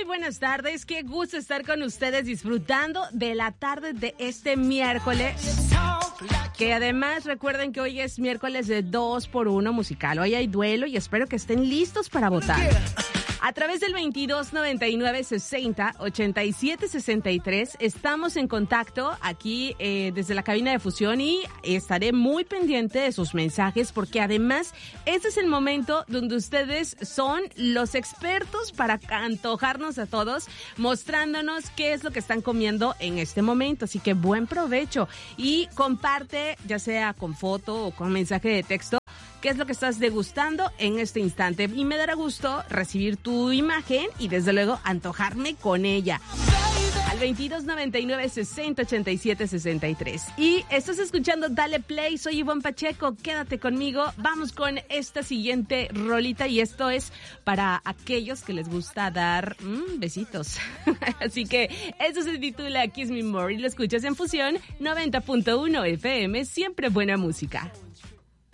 buenas tardes. Qué gusto estar con ustedes disfrutando de la tarde de este miércoles. Que además recuerden que hoy es miércoles de 2x1 musical. Hoy hay duelo y espero que estén listos para votar. A través del 22 99 60 87 63 estamos en contacto aquí desde la cabina de Fusión y estaré muy pendiente de sus mensajes porque además este es el momento donde ustedes son los expertos para antojarnos a todos, mostrándonos qué es lo que están comiendo en este momento. Así que buen provecho y comparte, ya sea con foto o con mensaje de texto, qué es lo que estás degustando en este instante. Y me dará gusto recibir tu imagen y desde luego antojarme con ella. Al 22 99 60 87 63. Y estás escuchando Dale Play, soy Ivonne Pacheco, quédate conmigo. Vamos con esta siguiente rolita y esto es para aquellos que les gusta dar besitos. Así que esto se titula Kiss Me More y lo escuchas en Fusión 90.1 FM, siempre buena música.